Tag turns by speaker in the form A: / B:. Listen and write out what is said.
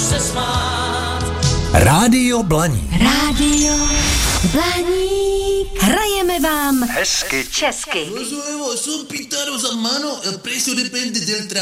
A: se smát.
B: Rádio Blaník.
C: Rádio Blaník. Hrajeme vám
B: hezky
C: česky.
D: Lo sono, sono pittaro a mano, presso dipende del